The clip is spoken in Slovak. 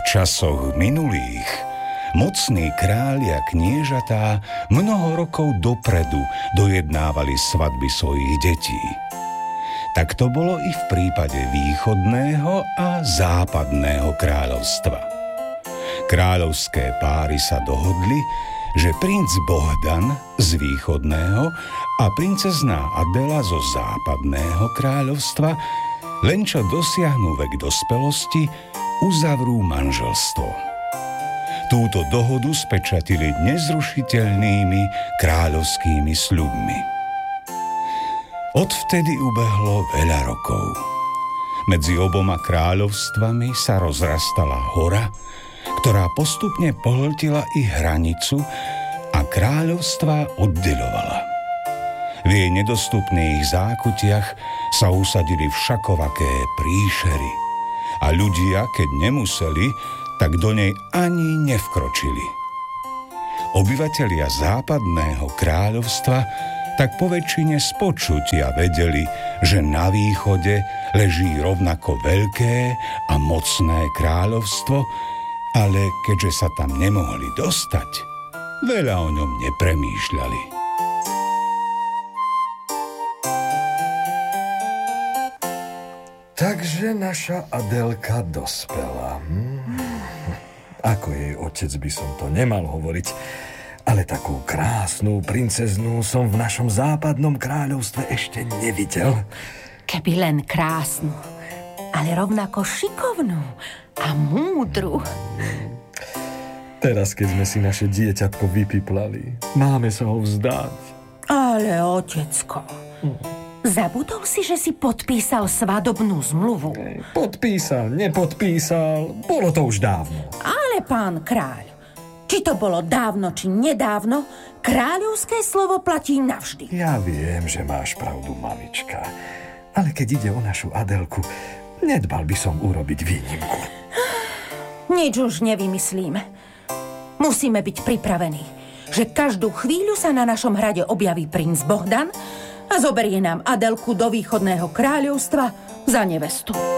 časoch minulých mocní králi a kniežatá mnoho rokov dopredu dojednávali svadby svojich detí. Tak to bolo i v prípade východného a západného kráľovstva. Kráľovské páry sa dohodli, že princ Bohdan z východného a princezná Adela zo západného kráľovstva, len čo dosiahnu vek dospelosti, uzavrú manželstvo. Túto dohodu spečatili nezrušiteľnými kráľovskými sľubmi. Odvtedy ubehlo veľa rokov. Medzi oboma kráľovstvami sa rozrastala hora, ktorá postupne pohltila i hranicu a kráľovstvá oddeľovala. V jej nedostupných zákutiach sa usadili všakovaké príšery a ľudia, keď nemuseli, tak do nej ani nevkročili. Obyvatelia západného kráľovstva tak poväčšine z počutia vedeli, že na východe leží rovnako veľké a mocné kráľovstvo, ale keďže sa tam nemohli dostať, veľa o ňom nepremýšľali. Takže naša Adelka dospela. Ako jej otec by som to nemal hovoriť, ale takú krásnu princeznú som v našom západnom kráľovstve ešte nevidel. Keby len krásnu, ale rovnako šikovnú a múdru. Teraz, keď sme si naše dieťatko vypiplali, máme sa ho vzdať. Ale otecko, zabudol si, že si podpísal svadobnú zmluvu? Podpísal, nepodpísal, bolo to už dávno. Ale pán kráľ, či to bolo dávno, či nedávno, kráľovské slovo platí navždy. Ja viem, že máš pravdu, mamička. Ale keď ide o našu Adelku, nedbal by som urobiť výnimku. Nič už nevymyslíme. Musíme byť pripravení, že každú chvíľu sa na našom hrade objaví princ Bohdan a zoberie nám Adelku do východného kráľovstva za nevestu.